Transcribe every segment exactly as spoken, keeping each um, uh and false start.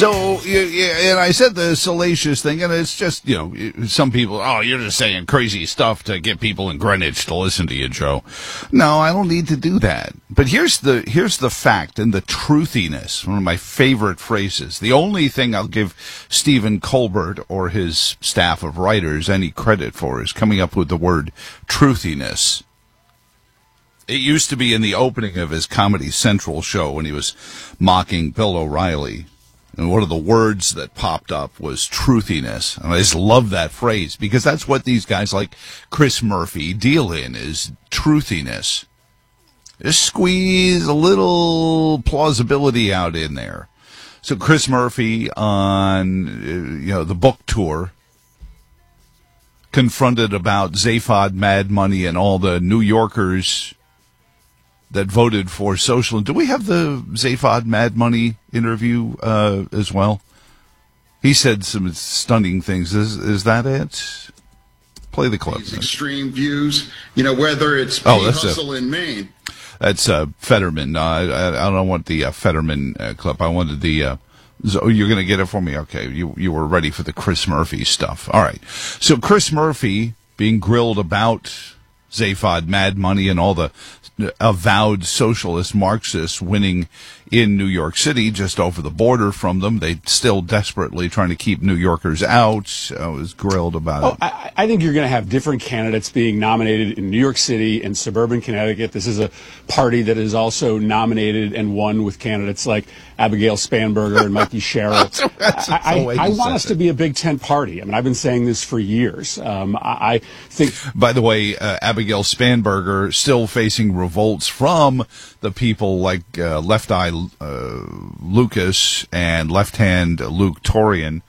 So, yeah, and I said the salacious thing, and it's just, you know, some people, oh, you're just saying crazy stuff to get people in Greenwich to listen to you, Joe. No, I don't need to do that. But here's the here's the fact and the truthiness, one of my favorite phrases. The only thing I'll give Stephen Colbert or his staff of writers any credit for is coming up with the word truthiness. It used to be in the opening of his Comedy Central show when he was mocking Bill O'Reilly. And one of the words that popped up was truthiness. And I just love that phrase because that's what these guys like Chris Murphy deal in, is truthiness. Just squeeze a little plausibility out in there. So Chris Murphy on, you know, the book tour, confronted about Zaphod Mad Money and all the New Yorkers that voted for social. Do we have the Zaphod Mad Money interview uh, as well? He said some stunning things. Is is that it? Play the clip. These extreme views, you know, whether it's oh, that's hustle a, in Maine. That's uh, Fetterman. Uh, I, I don't want the uh, Fetterman uh, clip. I wanted the. Uh, so you're going to get it for me? Okay, you you were ready for the Chris Murphy stuff. All right. So Chris Murphy being grilled about Zaphod Mad Money and all the avowed socialist Marxists winning in New York City, just over the border from them. They still desperately trying to keep New Yorkers out. I was grilled about oh, it. I, I think you're going to have different candidates being nominated in New York City and suburban Connecticut. This is a party that is also nominated and won with candidates like Abigail Spanberger and Mikey Sherrill. that's, that's I, I, I want us it. to be a Big Ten party. I mean, I've been saying this for years. Um, I, I think. By the way, uh, Abigail Spanberger still facing revolts from the people like uh, Left Eye uh, Lucas and Left Hand Luke Torian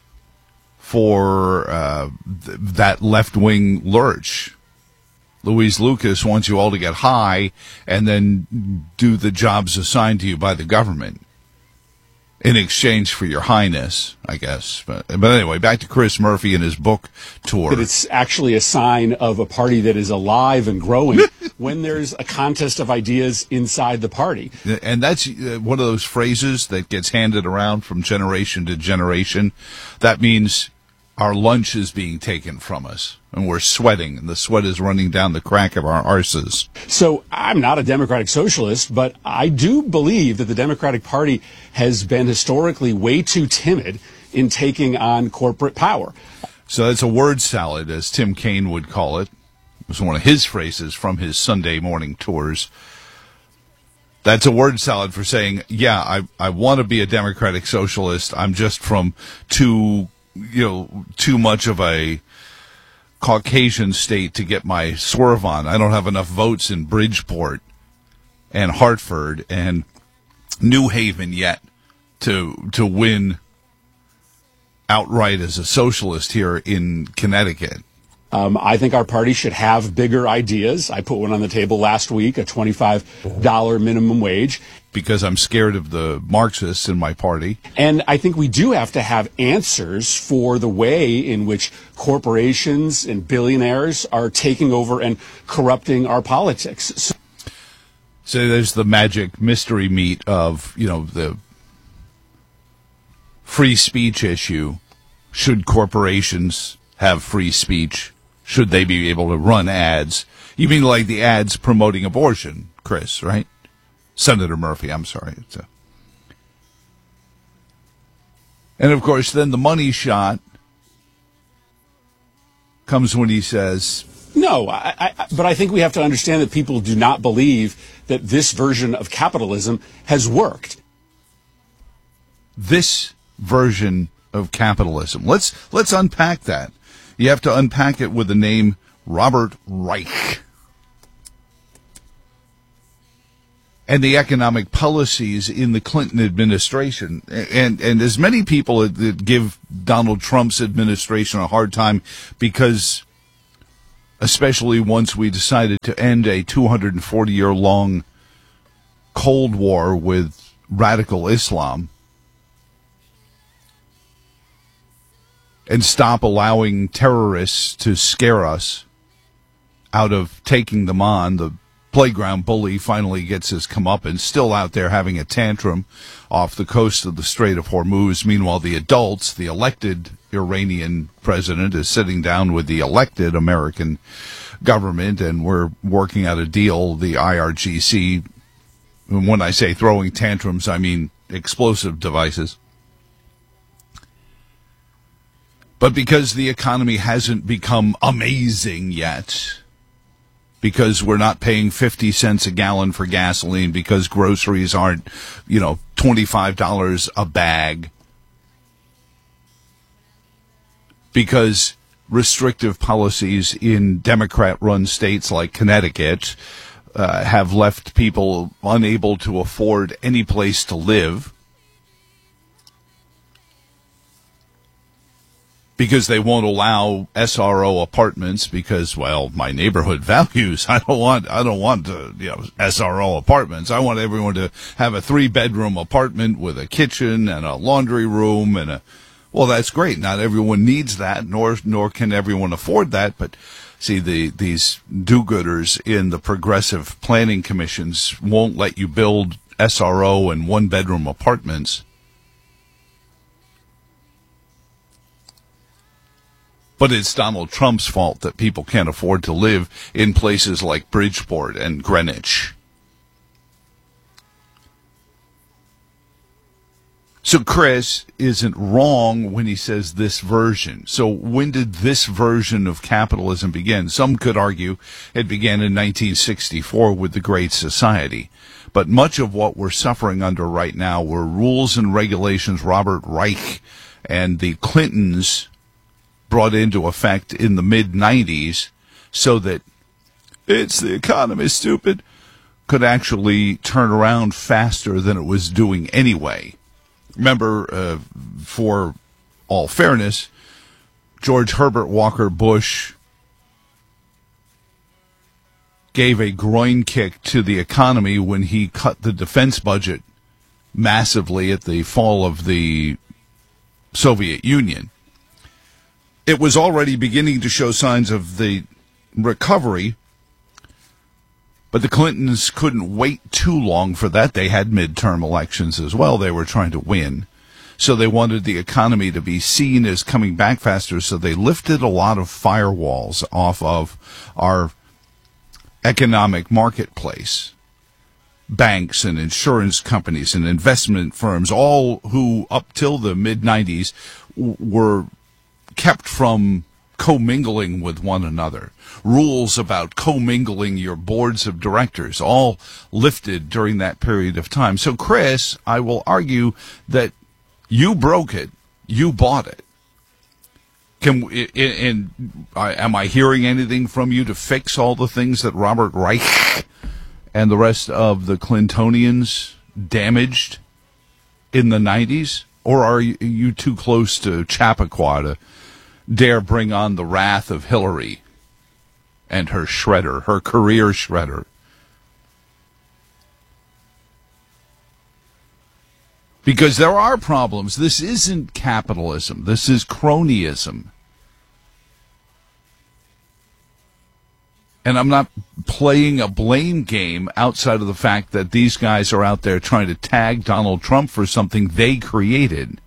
for uh, th- that left-wing lurch. Louise Lucas wants you all to get high and then do the jobs assigned to you by the government in exchange for your highness, I guess. But, but anyway, back to Chris Murphy and his book tour. That it's actually a sign of a party that is alive and growing when there's a contest of ideas inside the party. And that's one of those phrases that gets handed around from generation to generation. That means our lunch is being taken from us, and we're sweating, and the sweat is running down the crack of our arses. So I'm not a Democratic socialist, but I do believe that the Democratic Party has been historically way too timid in taking on corporate power. So that's a word salad, as Tim Kaine would call it. It was one of his phrases from his Sunday morning tours. That's a word salad for saying, yeah, I, I want to be a Democratic socialist. I'm just from too... you know, too much of a Caucasian state to get my swerve on. I don't have enough votes in Bridgeport and Hartford and New Haven yet to to win outright as a socialist here in Connecticut. Um, I think our party should have bigger ideas. I put one on the table last week, a twenty-five dollars minimum wage. Because I'm scared of the Marxists in my party. And I think we do have to have answers for the way in which corporations and billionaires are taking over and corrupting our politics. So, so there's the magic mystery meat of, you know, the free speech issue. Should corporations have free speech? Should they be able to run ads? You mean like the ads promoting abortion, Chris, right? Senator Murphy, I'm sorry. It's a... And, of course, then the money shot comes when he says... No, I, I, but I think we have to understand that people do not believe that this version of capitalism has worked. This version of capitalism. Let's let's unpack that. You have to unpack it with the name Robert Reich. And the economic policies in the Clinton administration. And and as many people that give Donald Trump's administration a hard time because, especially once we decided to end a two hundred forty year long Cold War with radical Islam and stop allowing terrorists to scare us out of taking them on, the playground bully finally gets his comeuppance, still out there having a tantrum off the coast of the Strait of Hormuz. Meanwhile, the adults, the elected Iranian president, is sitting down with the elected American government, and we're working out a deal, the I R G C. And when I say throwing tantrums, I mean explosive devices. But because the economy hasn't become amazing yet, because we're not paying fifty cents a gallon for gasoline, because groceries aren't, you know, twenty-five dollars a bag, because restrictive policies in Democrat-run states like Connecticut uh, have left people unable to afford any place to live, because they won't allow S R O apartments because, well, my neighborhood values. I don't want, I don't want to, you know, S R O apartments. I want everyone to have a three-bedroom apartment with a kitchen and a laundry room and a, well, that's great. Not everyone needs that, nor nor can everyone afford that. But see, the these do-gooders in the progressive planning commissions won't let you build S R O and one-bedroom apartments. But it's Donald Trump's fault that people can't afford to live in places like Bridgeport and Greenwich. So Chris isn't wrong when he says this version. So when did this version of capitalism begin? Some could argue it began in nineteen sixty-four with the Great Society. But much of what we're suffering under right now were rules and regulations Robert Reich and the Clintons brought into effect in the mid nineties so that it's the economy, stupid, could actually turn around faster than it was doing anyway. Remember, uh, for all fairness, George Herbert Walker Bush gave a groin kick to the economy when he cut the defense budget massively at the fall of the Soviet Union. It was already beginning to show signs of the recovery, but the Clintons couldn't wait too long for that. They had midterm elections as well. They were trying to win. So they wanted the economy to be seen as coming back faster, so they lifted a lot of firewalls off of our economic marketplace. Banks and insurance companies and investment firms, all who up till the mid nineties w- were kept from commingling with one another. Rules about commingling your boards of directors, all lifted during that period of time. So, Chris, I will argue that you broke it, you bought it. Can and am I hearing anything from you to fix all the things that Robert Reich and the rest of the Clintonians damaged in the nineties? Or are you too close to Chappaqua to dare bring on the wrath of Hillary and her shredder, her career shredder? Because there are problems. This isn't capitalism. This is cronyism. And I'm not playing a blame game outside of the fact that these guys are out there trying to tag Donald Trump for something they created.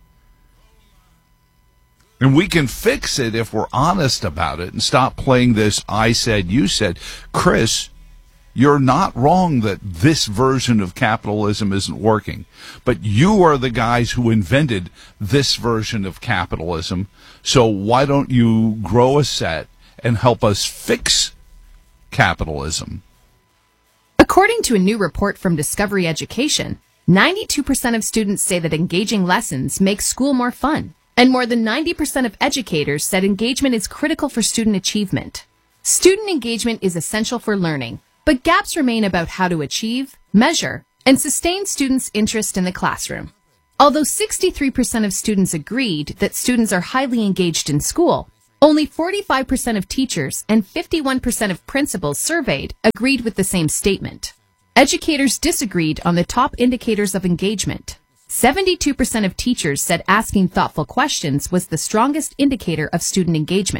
And we can fix it if we're honest about it and stop playing this I said, you said. Chris, you're not wrong that this version of capitalism isn't working. But you are the guys who invented this version of capitalism. So why don't you grow a set and help us fix capitalism? According to a new report from Discovery Education, ninety-two percent of students say that engaging lessons make school more fun. And more than ninety percent of educators said engagement is critical for student achievement. Student engagement is essential for learning, but gaps remain about how to achieve, measure, and sustain students' interest in the classroom. Although sixty-three percent of students agreed that students are highly engaged in school, only forty-five percent of teachers and fifty-one percent of principals surveyed agreed with the same statement. Educators disagreed on the top indicators of engagement. seventy-two percent of teachers said asking thoughtful questions was the strongest indicator of student engagement.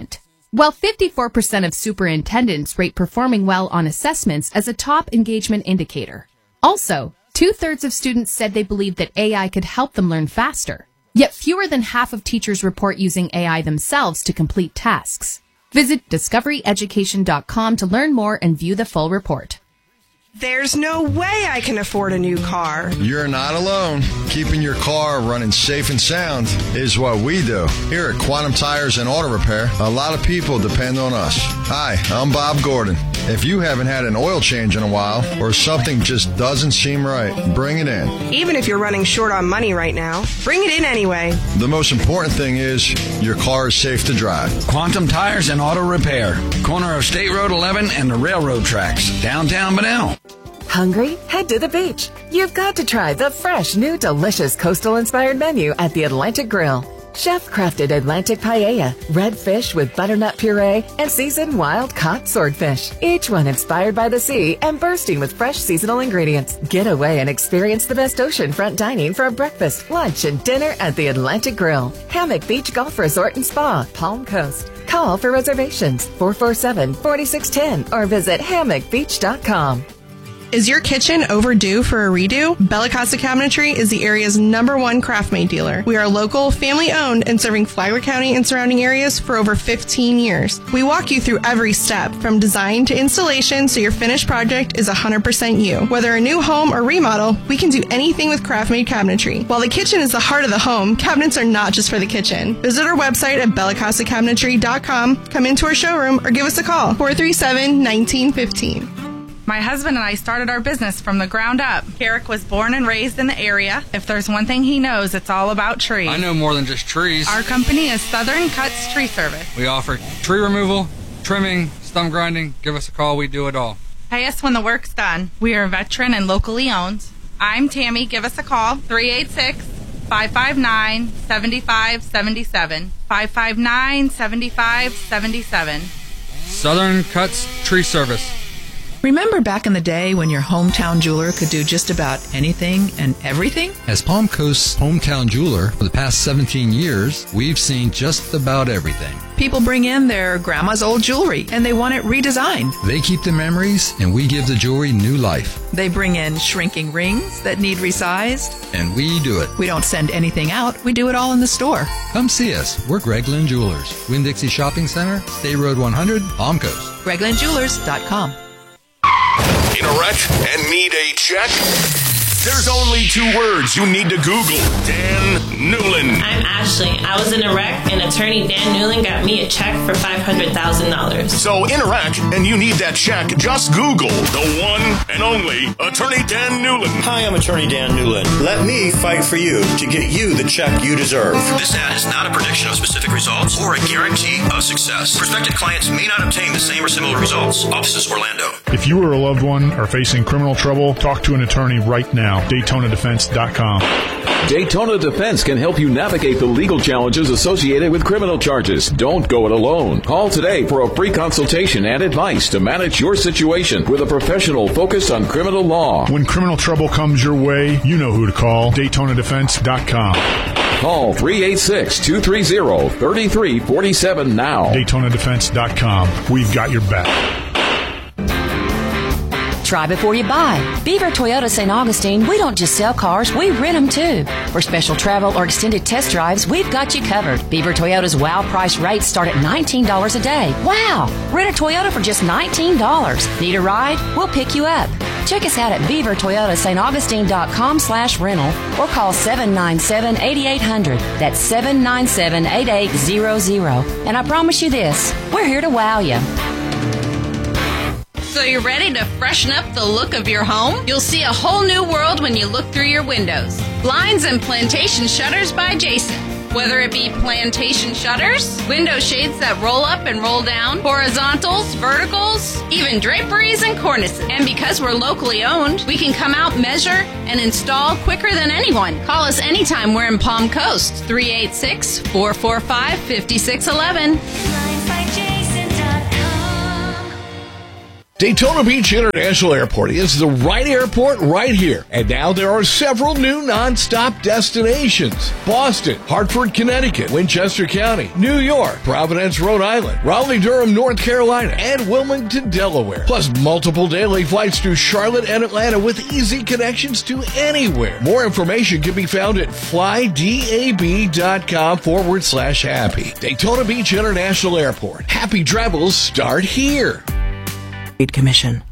while fifty-four percent of superintendents rate performing well on assessments as a top engagement indicator. Also, two-thirds of students said they believed that A I could help them learn faster. Yet fewer than half of teachers report using A I themselves to complete tasks. Visit discovery education dot com to learn more and view the full report. There's no way I can afford a new car. You're not alone. Keeping your car running safe and sound is what we do. Here at Quantum Tires and Auto Repair, a lot of people depend on us. Hi, I'm Bob Gordon. If you haven't had an oil change in a while or something just doesn't seem right, bring it in. Even if you're running short on money right now, bring it in anyway. The most important thing is your car is safe to drive. Quantum Tires and Auto Repair, corner of State Road eleven and the railroad tracks, downtown Bunnell. Hungry? Head to the beach. You've got to try the fresh, new, delicious coastal-inspired menu at the Atlantic Grill. Chef-crafted Atlantic paella, red fish with butternut puree, and seasoned wild-caught swordfish. Each one inspired by the sea and bursting with fresh seasonal ingredients. Get away and experience the best oceanfront dining for a breakfast, lunch, and dinner at the Atlantic Grill. Hammock Beach Golf Resort and Spa, Palm Coast. Call for reservations, four four seven, four six one zero, or visit hammock beach dot com. Is your kitchen overdue for a redo? Bella Casa Cabinetry is the area's number one craft-made dealer. We are local, family-owned, and serving Flagler County and surrounding areas for over fifteen years. We walk you through every step, from design to installation, so your finished project is one hundred percent you. Whether a new home or remodel, we can do anything with craft-made cabinetry. While the kitchen is the heart of the home, cabinets are not just for the kitchen. Visit our website at bella casa cabinetry dot com, come into our showroom, or give us a call, four three seven, one nine one five. My husband and I started our business from the ground up. Carrick was born and raised in the area. If there's one thing he knows, it's all about trees. I know more than just trees. Our company is Southern Cuts Tree Service. We offer tree removal, trimming, stump grinding. Give us a call. We do it all. Pay us when the work's done. We are veteran and locally owned. I'm Tammy. Give us a call, three eight six, five five nine, seven five seven seven, five five nine, seven five seven seven. Southern Cuts Tree Service. Remember back in the day when your hometown jeweler could do just about anything and everything? As Palm Coast's hometown jeweler for the past seventeen years, we've seen just about everything. People bring in their grandma's old jewelry and they want it redesigned. They keep the memories and we give the jewelry new life. They bring in shrinking rings that need resized. And we do it. We don't send anything out. We do it all in the store. Come see us. We're Greg Lynn Jewelers. Winn-Dixie Shopping Center, State Road one hundred, Palm Coast. greg lynn jewelers dot com. In a wreck and need a check? There's only two words you need to Google. Dan Newlin. I'm Ashley. I was in a wreck, and attorney Dan Newlin got me a check for five hundred thousand dollars. So in a wreck and you need that check, just Google the one and only attorney Dan Newlin. Hi, I'm attorney Dan Newlin. Let me fight for you to get you the check you deserve. This ad is not a prediction of specific results or a guarantee of success. Prospective clients may not obtain the same or similar results. Offices Orlando. If you or a loved one are facing criminal trouble, talk to an attorney right now. Daytona Defense dot com. Daytona Defense can help you navigate the legal challenges associated with criminal charges. Don't go it alone. Call today for a free consultation and advice to manage your situation with a professional focused on criminal law. When criminal trouble comes your way, you know who to call. Daytona Defense dot com. Call three eight six, two three zero, three three four seven now. Daytona Defense dot com. We've got your back. Try before you buy. Beaver Toyota Saint Augustine, we don't just sell cars, we rent them too. For special travel or extended test drives, we've got you covered. Beaver Toyota's wow price rates start at nineteen dollars a day. Wow! Rent a Toyota for just nineteen dollars. Need a ride? We'll pick you up. Check us out at beaver toyota saint augustine dot com slash rental or call seven nine seven, eight eight zero zero. That's seven nine seven, eight eight zero zero. And I promise you this, we're here to wow you. So you're ready to freshen up the look of your home? You'll see a whole new world when you look through your windows. Blinds and Plantation Shutters by Jason. Whether it be plantation shutters, window shades that roll up and roll down, horizontals, verticals, even draperies and cornices. And because we're locally owned, we can come out, measure, and install quicker than anyone. Call us anytime we're in Palm Coast, three eight six, four four five, five six one one. Daytona Beach International Airport is the right airport right here. And now there are several new non-stop destinations. Boston, Hartford, Connecticut, Winchester County, New York, Providence, Rhode Island, Raleigh-Durham, North Carolina, and Wilmington, Delaware. Plus multiple daily flights to Charlotte and Atlanta with easy connections to anywhere. More information can be found at flydab.com forward slash happy. Daytona Beach International Airport. Happy travels start here. Commission.